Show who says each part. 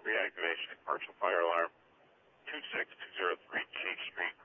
Speaker 1: reactivation of commercial fire alarm 26203 Chief Street.